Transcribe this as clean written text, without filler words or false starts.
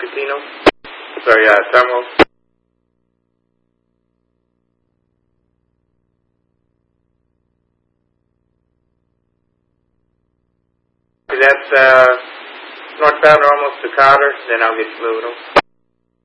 Cupertino. Sorry, terminal. That's northbound almost to Cotter, then I'll get you moving them.